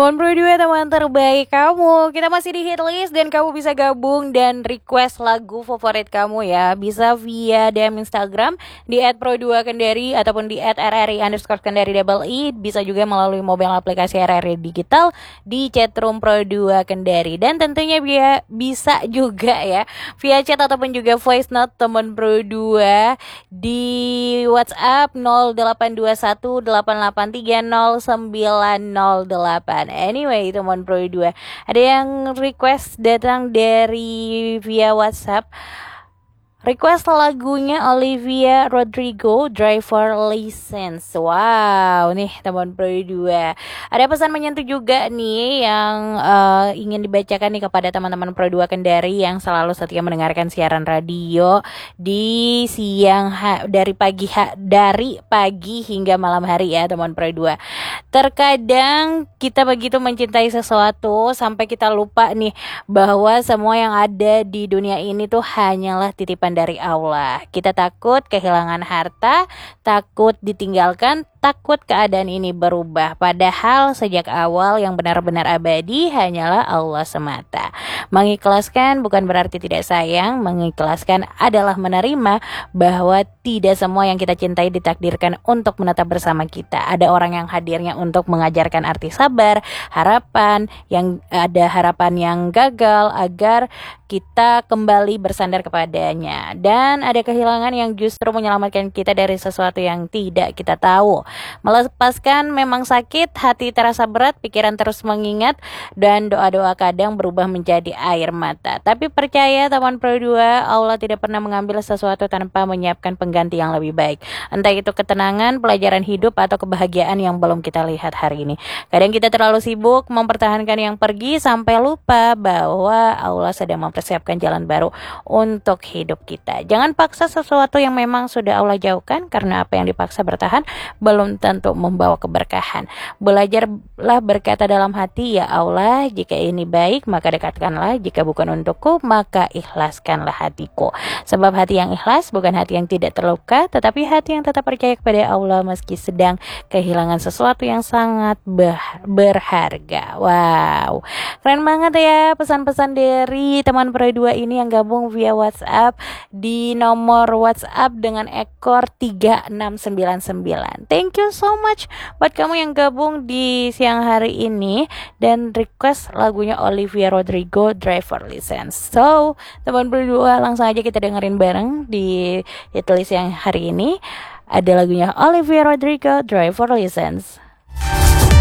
Teman Pro 2, teman terbaik kamu. Kita masih di hit list dan kamu bisa gabung dan request lagu favorit kamu ya. Bisa via DM Instagram di @pro2kendari ataupun di @rri_kendari_i. Bisa juga melalui mobile aplikasi RRI Digital di chatroom Pro 2 Kendari. Dan tentunya bisa juga ya via chat ataupun juga voice note teman Pro 2 di WhatsApp 082188300908. Anyway, teman Pro 2, ada yang request datang dari via WhatsApp. Request lagunya Olivia Rodrigo, Driver License. Wow, nih teman Pro 2. Ada pesan menyentuh juga nih yang ingin dibacakan nih kepada teman-teman Pro 2 Kendari yang selalu setia mendengarkan siaran radio di siang dari pagi hingga malam hari ya teman Pro 2. Terkadang kita begitu mencintai sesuatu sampai kita lupa nih bahwa semua yang ada di dunia ini tuh hanyalah titipan dari Allah. Kita takut kehilangan harta, takut ditinggalkan, takut keadaan ini berubah. Padahal sejak awal yang benar-benar abadi hanyalah Allah semata. Mengikhlaskan bukan berarti tidak sayang. Mengikhlaskan adalah menerima bahwa tidak semua yang kita cintai ditakdirkan untuk menetap bersama kita. Ada orang yang hadirnya untuk mengajarkan arti sabar, harapan, yang ada harapan yang gagal agar kita kembali bersandar kepadanya. Dan ada kehilangan yang justru menyelamatkan kita dari sesuatu yang tidak kita tahu. Melepaskan memang sakit, hati terasa berat, pikiran terus mengingat, dan doa-doa kadang berubah menjadi air mata. Tapi percaya teman Pro 2, Allah tidak pernah mengambil sesuatu tanpa menyiapkan pengganti yang lebih baik. Entah itu ketenangan, pelajaran hidup, atau kebahagiaan yang belum kita lihat hari ini. Kadang kita terlalu sibuk mempertahankan yang pergi sampai lupa bahwa Allah sedang mempersiapkan jalan baru untuk hidup kita. Jangan paksa sesuatu yang memang sudah Allah jauhkan, karena apa yang dipaksa bertahan belum tentu membawa keberkahan. Belajarlah berkata dalam hati, ya Allah, jika ini baik maka dekatkanlah, jika bukan untukku maka ikhlaskanlah hatiku. Sebab hati yang ikhlas bukan hati yang tidak terluka, tetapi hati yang tetap percaya kepada Allah meski sedang kehilangan sesuatu yang sangat berharga. Wow, keren banget ya pesan-pesan dari teman Pro 2 ini yang gabung via WhatsApp di nomor WhatsApp dengan ekor 3699. Thank you so much buat kamu yang gabung di siang hari ini dan request lagunya Olivia Rodrigo, Driver License. So, teman berdua, langsung aja kita dengerin bareng di hitlist yang hari ini. Ada lagunya Olivia Rodrigo, Driver License.